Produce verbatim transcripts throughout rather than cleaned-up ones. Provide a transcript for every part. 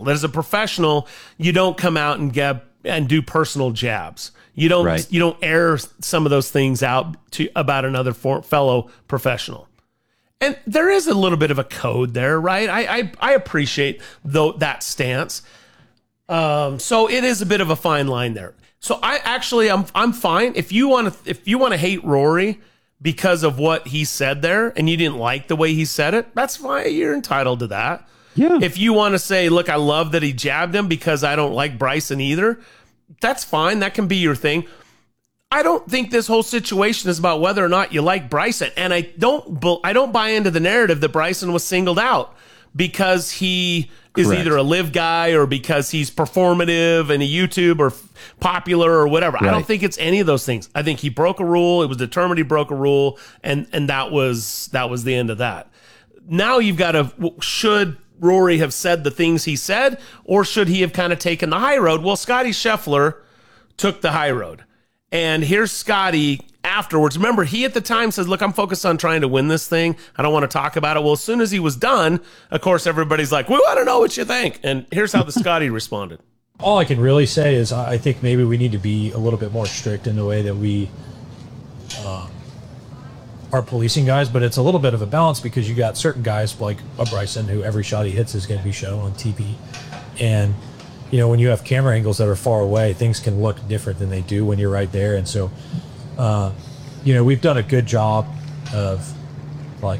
That as a professional, you don't come out and get and do personal jabs. You don't right. you don't air some of those things out to about another for, fellow professional. And there is a little bit of a code there, right? I I, I appreciate though that stance. Um, so it is a bit of a fine line there. So I actually I'm I'm fine if you want to if you want to hate Rory because of what he said there and you didn't like the way he said it. That's fine. You're entitled to that. Yeah. If you want to say, look, I love that he jabbed him because I don't like Bryson either. That's fine. That can be your thing. I don't think this whole situation is about whether or not you like Bryson. And I don't, I don't buy into the narrative that Bryson was singled out because he is Correct. either a live guy or because he's performative and a YouTube or popular or whatever. Right. I don't think it's any of those things. I think he broke a rule. It was determined he broke a rule. And, and that was, that was the end of that. Now you've got to, should Rory have said the things he said, or should he have kind of taken the high road? Well, Scotty Scheffler took the high road. And here's Scotty afterwards. Remember, he at the time says, look, I'm focused on trying to win this thing. I don't want to talk about it. Well, as soon as he was done, of course, everybody's like, we want to know what you think. And here's how the Scotty responded. All I can really say is I think maybe we need to be a little bit more strict in the way that we um, are policing guys, but it's a little bit of a balance because you got certain guys like a Bryson who every shot he hits is going to be shown on T V. And, you know, when you have camera angles that are far away, things can look different than they do when you're right there. And so, uh, you know, we've done a good job of, like,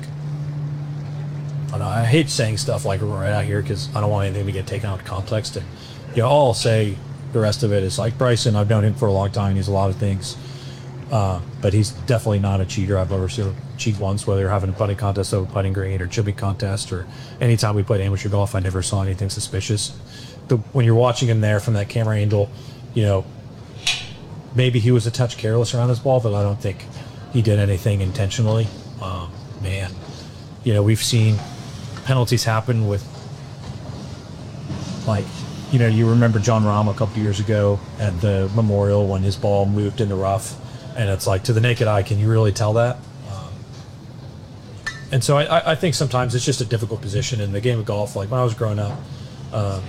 I don't know, I hate saying stuff like right out here because I don't want anything to get taken out of context. And, you know, all I'll say the rest of it is like Bryson, I've known him for a long time. He's a lot of things. Uh, but he's definitely not a cheater. I've ever seen him cheat once, whether you're having a putting contest over putting green or chipping contest, or anytime we played amateur golf, I never saw anything suspicious. The, when you're watching him there from that camera angle, you know, maybe he was a touch careless around his ball, but I don't think he did anything intentionally. Um, man, you know, we've seen penalties happen with, like, you know, you remember John Rahm a couple years ago at the Memorial when his ball moved in the rough. And it's like, to the naked eye, can you really tell that? Um, and so I, I think sometimes it's just a difficult position in the game of golf. Like when I was growing up, um,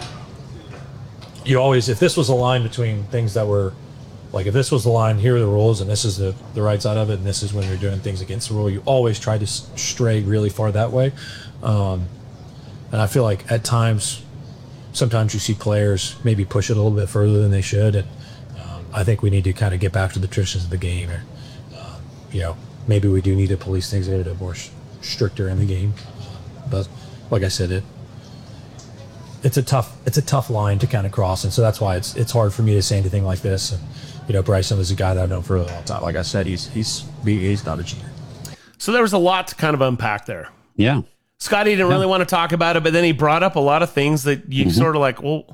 you always, if this was a line between things that were, like if this was the line, here are the rules, and this is the, the right side of it, and this is when you're doing things against the rule, you always try to stray really far that way. Um, and I feel like at times, sometimes you see players maybe push it a little bit further than they should. And I think we need to kind of get back to the traditions of the game. Or, uh, you know, maybe we do need to police things a little bit more sh- stricter in the game. But like I said, it it's a tough it's a tough line to kind of cross, and so that's why it's it's hard for me to say anything like this. And you know, Bryson is a guy that I've known for a long time. Like I said, he's he's he's not a cheater. So there was a lot to kind of unpack there. Yeah, Scotty didn't yeah. really want to talk about it, but then he brought up a lot of things that you mm-hmm. sort of like, well.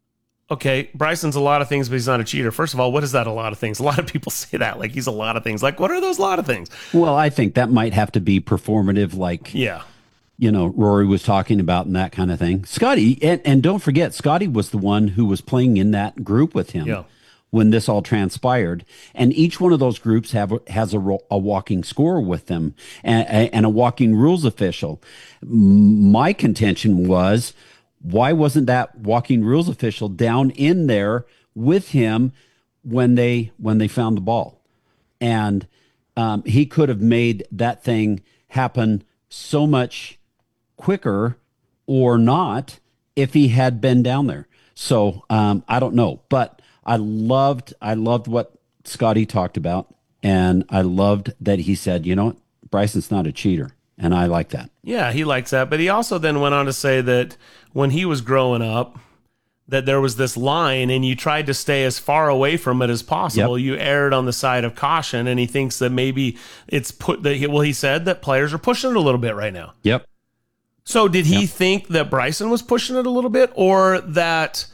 Okay, Bryson's a lot of things, but he's not a cheater. First of all, what is that a lot of things? A lot of people say that, like he's a lot of things. Like, what are those lot of things? Well, I think that might have to be performative, like, yeah, you know, Rory was talking about and that kind of thing. Scotty, and, and don't forget, Scotty was the one who was playing in that group with him yeah. when this all transpired. And each one of those groups have has a, a walking score with them and, and a walking rules official. My contention was, why wasn't that walking rules official down in there with him when they when they found the ball? And um, he could have made that thing happen so much quicker or not if he had been down there. So um, I don't know, but I loved I loved what Scotty talked about, and I loved that he said, you know, Bryson's not a cheater. And I like that. Yeah, he likes that. But he also then went on to say that when he was growing up, that there was this line and you tried to stay as far away from it as possible. Yep. You erred on the side of caution. And he thinks that maybe it's put that, well, he said that players are pushing it a little bit right now. Yep. So did he yep. think that Bryson was pushing it a little bit, or that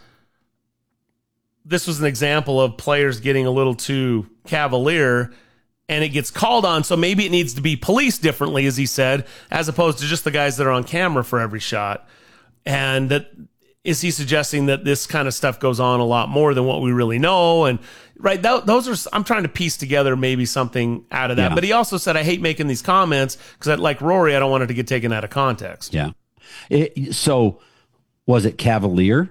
this was an example of players getting a little too cavalier and it gets called on, so maybe it needs to be policed differently, as he said, as opposed to just the guys that are on camera for every shot? And that, is he suggesting that this kind of stuff goes on a lot more than what we really know? And right, that, those are, I'm trying to piece together maybe something out of that. Yeah. But he also said, I hate making these comments because, like Rory, I don't want it to get taken out of context. Yeah. It, so was it cavalier?